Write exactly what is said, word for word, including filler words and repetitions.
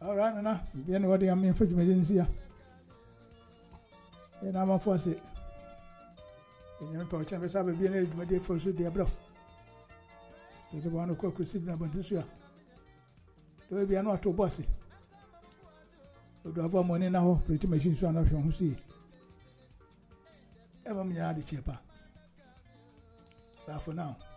All right, Nana. Be anybody I'm in for emergency. And I'm a force it. In your pouch, I'm a sabbath, be an age, my dear, for so dear bro. There's one who could sit in this year. There be not too bossy. You have one money now, pretty machine, so I'm not sure who see. Ever me, I had the cheaper. But for now.